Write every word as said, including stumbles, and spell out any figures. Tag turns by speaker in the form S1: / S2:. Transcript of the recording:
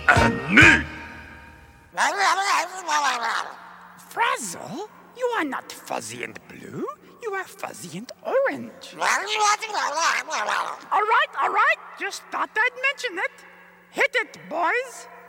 S1: and me.
S2: Frazzle, you are not fuzzy and blue. You are fuzzy and orange. All right, all right. Just thought I'd mention it. Hit it, boys.